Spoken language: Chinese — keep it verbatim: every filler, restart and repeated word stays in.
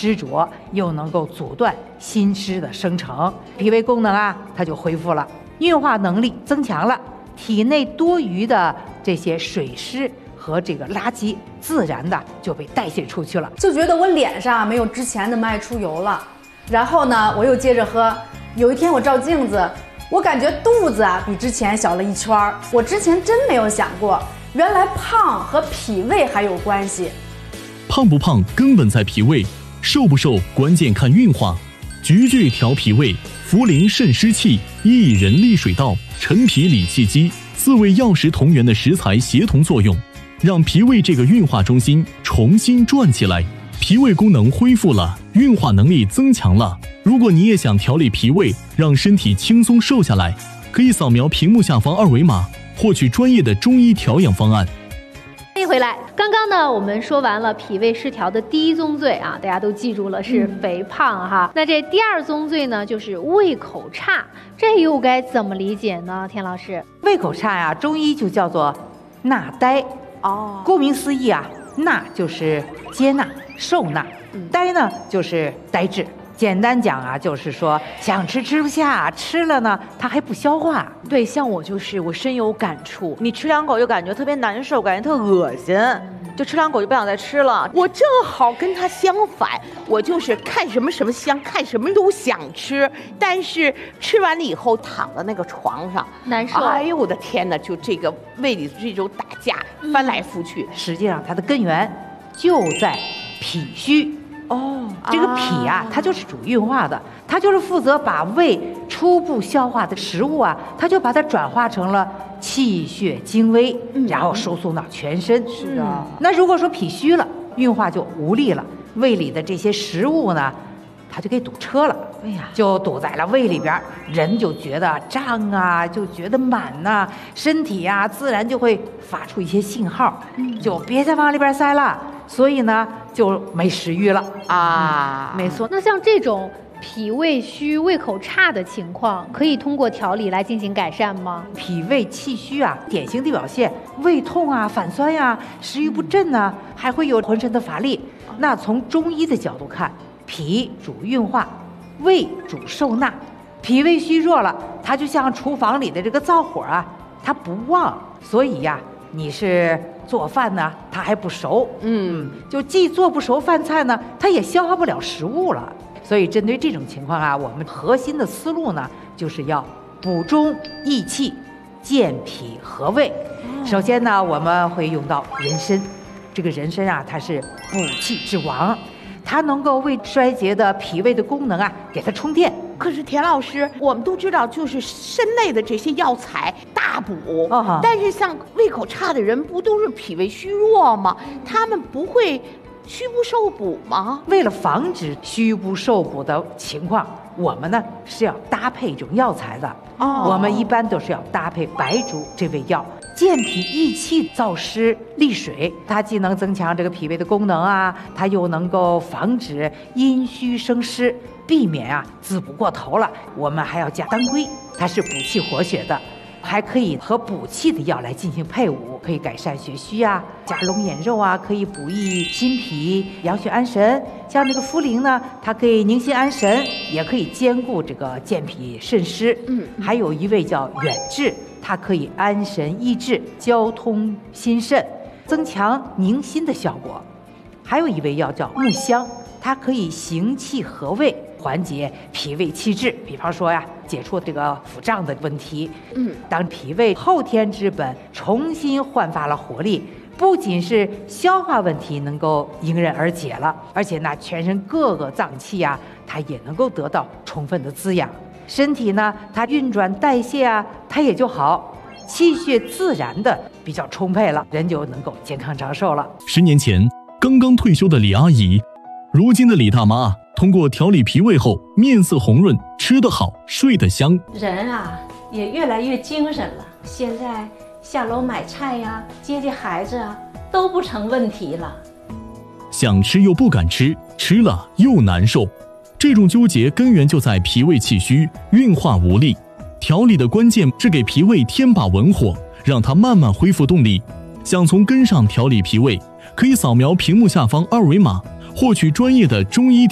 湿浊，又能够阻断心湿的生成，脾胃功能啊它就恢复了，运化能力增强了，体内多余的这些水湿和这个垃圾自然的就被代谢出去了， 就觉得我脸上没有之前那么爱出油了。然后呢，我又接着喝。有一天我照镜子，我感觉肚子啊比之前小了一圈儿。我之前真没有想过，原来胖和脾胃还有关系。 胖不胖根本在脾胃，瘦不瘦关键看运化。菊苣调脾胃，茯苓渗湿气，薏仁利水道，陈皮理气机，四味药食同源的食材协同作用，让脾胃这个运化中心重新转起来，脾胃功能恢复了，运化能力增强了。如果你也想调理脾胃，让身体轻松瘦下来，可以扫描屏幕下方二维码，获取专业的中医调养方案。 欢迎回来。刚刚呢，我们说完了脾胃失调的第一宗罪啊，大家都记住了，是肥胖哈。嗯、那这第二宗罪呢，就是胃口差，这又该怎么理解呢？田老师， 胃口差呀、啊，中医就叫做纳呆。哦，顾名思义啊，纳就是接纳、受纳，嗯、呆呢就是呆滞。简单讲啊，就是说想吃吃不下，吃了呢它还不消化。 对，像我就是我深有感触，你吃两口就感觉特别难受，感觉特恶心，就吃两口就不想再吃了。我正好跟他相反，我就是看什么什么香，看什么都想吃，但是吃完了以后躺在那个床上难受。 哎呦我的天哪，就这个胃里这种打架翻来覆去， 实际上它的根源就在脾虚。哦，这个脾啊，它就是主运化的，它就是负责把胃初步消化的食物啊，它就把它转化成了气血精微，嗯、然后输送到全身。 是的。嗯、 那如果说脾虚了，运化就无力了，胃里的这些食物呢，它就给堵车了。哎呀，就堵在了胃里边，人就觉得胀啊，就觉得满呐、啊，身体呀、啊、自然就会发出一些信号，嗯、就别再往里边塞了。所以呢，就没食欲了啊、嗯。没错。那像这种脾胃虚、胃口差的情况，可以通过调理来进行改善吗？ 脾胃气虚啊，典型的表现胃痛啊、反酸呀、啊、食欲不振啊，还会有浑身的乏力。那从中医的角度看，脾主运化，胃主受纳。脾胃虚弱了，它就像厨房里的这个灶火啊，它不旺，所以呀、啊。你是做饭呢，它还不熟，嗯，就既做不熟饭菜呢，它也消化不了食物了。所以针对这种情况啊，我们核心的思路呢，就是要补中益气，健脾和胃。哦、首先呢，我们会用到人参，这个人参啊，它是补气之王，它能够为衰竭的脾胃的功能啊，给它充电。 可是田老师，我们都知道，就是参类的这些药材大补，哦、但是像胃口差的人，不都是脾胃虚弱吗？他们不会虚不受补吗？ 为了防止虚不受补的情况，我们呢是要搭配一种药材的。哦，我们一般都是要搭配白术这味药，健脾益气、燥湿利水，它既能增强这个脾胃的功能啊，它又能够防止阴虚生湿，避免啊滋补过头了。我们还要加当归，它是补气活血的，还可以和补气的药来进行配伍，可以改善血虚啊，加龙眼肉啊，可以补益心脾、养血安神。像那个茯苓呢，它可以宁心安神，也可以兼顾这个健脾渗湿。嗯，还有一味叫远志，它可以安神益智、交通心肾，增强宁心的效果。还有一味药叫木香，它可以行气和胃，缓解脾胃气滞，比方说呀，解除这个腹胀的问题。嗯，当脾胃后天之本重新焕发了活力，不仅是消化问题能够迎刃而解了，而且呢，全身各个脏器啊，它也能够得到充分的滋养，身体呢，它运转代谢啊，它也就好，气血自然的比较充沛了，人就能够健康长寿了。 十年前刚刚退休的李阿姨，如今的李大妈通过调理脾胃后，面色红润，吃得好，睡得香， 人啊也越来越精神了。现在下楼买菜呀、接接孩子啊都不成问题了。 想吃又不敢吃，吃了又难受，这种纠结根源就在脾胃气虚，运化无力。调理的关键是给脾胃添把文火，让它慢慢恢复动力。想从根上调理脾胃，可以扫描屏幕下方二维码，获取专业的中医